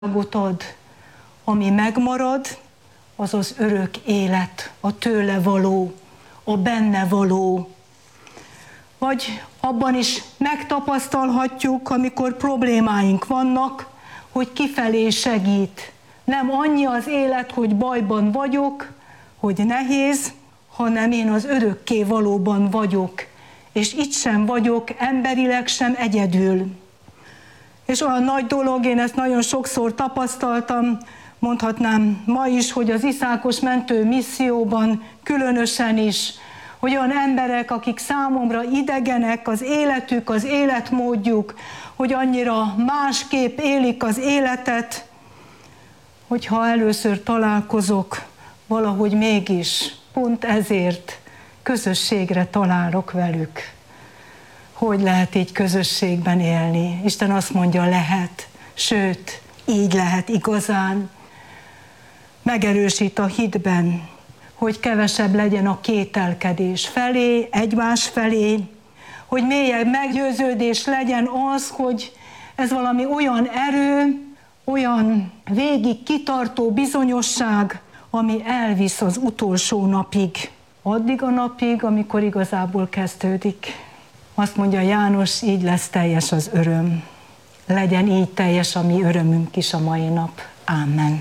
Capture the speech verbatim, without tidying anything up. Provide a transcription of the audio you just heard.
ad, ami megmarad, az az örök élet, a tőle való, a benne való. Vagy abban is megtapasztalhatjuk, amikor problémáink vannak, hogy kifelé segít. Nem annyi az élet, hogy bajban vagyok, hogy nehéz, hanem én az örökké valóban vagyok, és itt sem vagyok emberileg sem egyedül. És olyan nagy dolog, én ezt nagyon sokszor tapasztaltam, mondhatnám ma is, hogy az Iszákos Mentő Misszióban különösen is, hogy olyan emberek, akik számomra idegenek, az életük, az életmódjuk, hogy annyira másképp élik az életet, hogyha először találkozok, valahogy mégis, pont ezért közösségre találok velük. Hogy lehet így közösségben élni? Isten azt mondja, lehet, sőt, így lehet igazán. Megerősít a hitben, hogy kevesebb legyen a kételkedés felé, egymás felé, hogy mélyebb meggyőződés legyen az, hogy ez valami olyan erő, olyan végig kitartó bizonyosság, ami elvisz az utolsó napig. Addig a napig, amikor igazából kezdődik. Azt mondja János, így lesz teljes az öröm. Legyen így teljes a mi örömünk is a mai nap. Ámen.